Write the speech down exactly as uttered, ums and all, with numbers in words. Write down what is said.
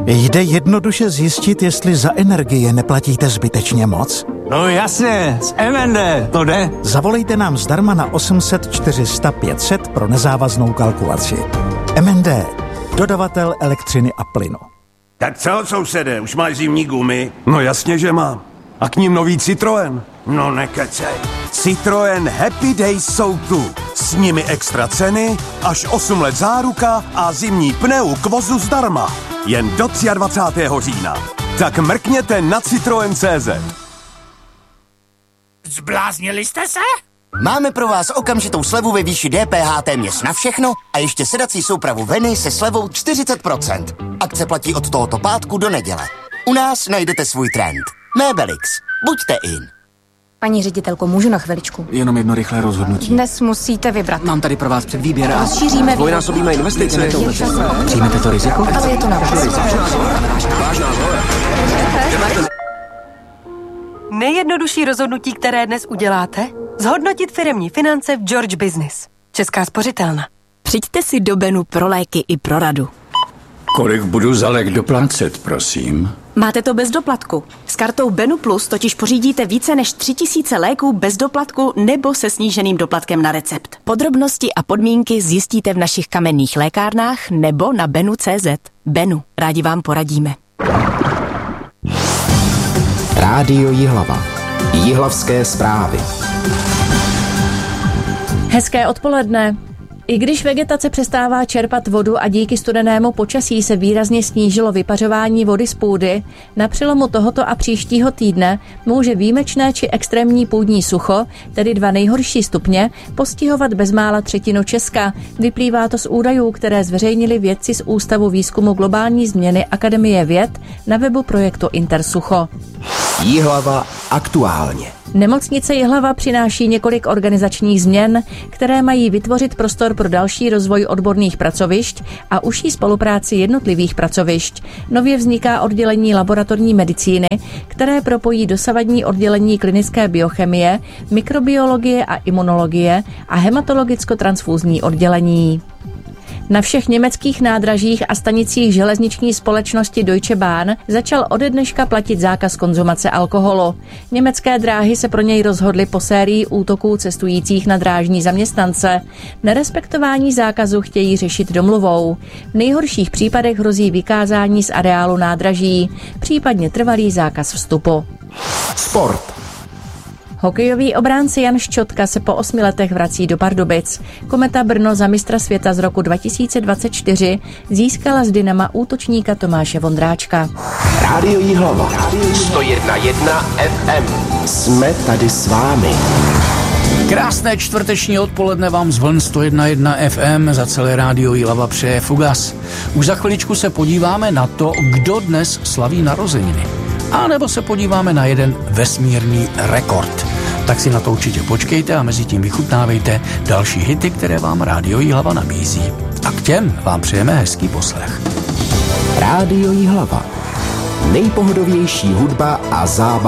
Jde jednoduše zjistit, jestli za energie neplatíte zbytečně moc? No jasně, z M and D to jde. Zavolejte nám zdarma na osm set čtyři sta pět set pro nezávaznou kalkulaci. M and D, dodavatel elektřiny a plynu. Tak co, sousede, už máš zimní gumy? No jasně, že mám. A k ním nový Citroën. No nekecej. Citroën Happy Days jsou tu. S nimi extra ceny, až osm let záruka a zimní pneu k vozu zdarma. Jen do dvacátého třetího října. Tak mrkněte na Citroën tečka cé zet. Zbláznili jste se? Máme pro vás okamžitou slevu ve výši D P H téměř na všechno a ještě sedací soupravu Veny se slevou čtyřicet procent. Akce platí od tohoto pátku do neděle. U nás najdete svůj trend. Mébelix. Buďte in. Paní ředitelko, můžu na chviličku? Jenom jedno rychlé rozhodnutí. Dnes musíte vybrat. Mám tady pro vás předvýběr a... Rozšíříme... Dvojnásobíme investice. Přijmete to riziko? Ale je to na vás. Nejjednodušší rozhodnutí, které dnes uděláte? Zhodnotit firemní finance v George Business. Česká spořitelna. Přijďte si do Benu pro léky i pro radu. Kolik budu za lék doplácet, prosím? Máte to bez doplatku. S kartou Benu Plus totiž pořídíte více než tři tisíce léků bez doplatku nebo se sníženým doplatkem na recept. Podrobnosti a podmínky zjistíte v našich kamenných lékárnách nebo na benu tečka cé zet. Benu, rádi vám poradíme. Rádio Jihlava. Jihlavské zprávy. Hezké odpoledne. I když vegetace přestává čerpat vodu a díky studenému počasí se výrazně snížilo vypařování vody z půdy, na přelomu tohoto a příštího týdne může výjimečné či extrémní půdní sucho, tedy dva nejhorší stupně, postihovat bezmála třetinu Česka. Vyplývá to z údajů, které zveřejnili vědci z Ústavu výzkumu globální změny Akademie věd na webu projektu Intersucho. Jihlava aktuálně. Nemocnice Jihlava přináší několik organizačních změn, které mají vytvořit prostor pro další rozvoj odborných pracovišť a užší spolupráci jednotlivých pracovišť. Nově vzniká oddělení laboratorní medicíny, které propojí dosavadní oddělení klinické biochemie, mikrobiologie a imunologie a hematologicko-transfúzní oddělení. Na všech německých nádražích a stanicích železniční společnosti Deutsche Bahn začal ode dneška platit zákaz konzumace alkoholu. Německé dráhy se pro něj rozhodly po sérii útoků cestujících na drážní zaměstnance. Nerespektování zákazu chtějí řešit domluvou. V nejhorších případech hrozí vykázání z areálu nádraží, případně trvalý zákaz vstupu. Sport. Hokejový obránce Jan Ščotka se po osmi letech vrací do Pardubic. Kometa Brno za mistra světa z roku dva tisíce dvacet čtyři získala z Dynama útočníka Tomáše Vondráčka. Rádio Jihlava. sto jedna jedna Ef Em. Jsme tady s vámi. Krásné čtvrteční odpoledne vám z vln sto jedna jedna Ef Em za celé rádio Jihlava přeje Fugas. Už za chviličku se podíváme na to, kdo dnes slaví narozeniny. A nebo se podíváme na jeden vesmírný rekord. Tak si na to určitě počkejte a mezi tím vychutnávejte další hity, které vám rádio Jihlava nabízí. A k těm vám přejeme hezký poslech. Rádio Jihlava. Nejpohodovější hudba a zábava.